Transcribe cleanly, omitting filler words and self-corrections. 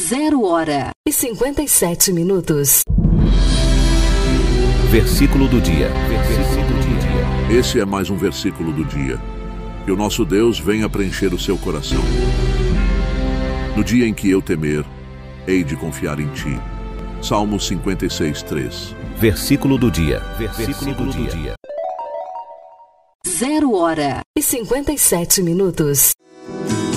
0h57. Versículo do dia. Esse é mais um versículo do dia. Que o nosso Deus venha preencher o seu coração. No dia em que eu temer, hei de confiar em ti. Salmo 56, 3. Versículo do dia. 0h57.